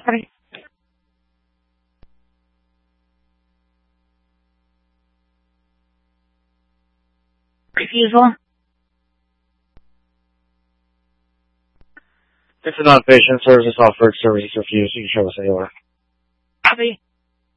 Copy. Refusal. This is not patient services offered. Services refused. You can show us anywhere. Copy.